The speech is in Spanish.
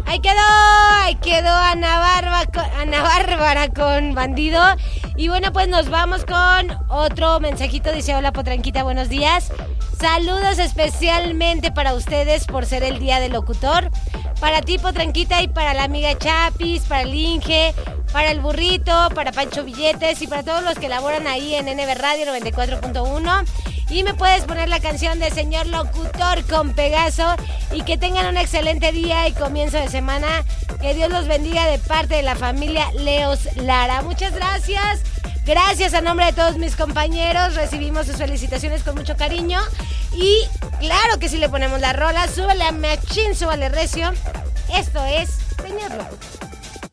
Ahí quedó Ana Bárbara con Bandido. Y bueno, pues nos vamos con otro mensajito. Dice: hola Potranquita, buenos días. Saludos especialmente para ustedes por ser el día del locutor. Para ti, Potranquita, y para la amiga Chapis, para el Inge, para el Burrito, para Pancho Billetes y para todos los que laboran ahí en NB Radio 94.1. Y me puedes poner la canción de Señor Locutor con Pegaso. Y que tengan un excelente día y comienzo de semana. Que Dios los bendiga de parte de la familia Leos Lara. Muchas gracias. Gracias a nombre de todos mis compañeros. Recibimos sus felicitaciones con mucho cariño. Y claro que si le ponemos la rola, súbale a machín, súbale recio. Esto es Señor Locutor.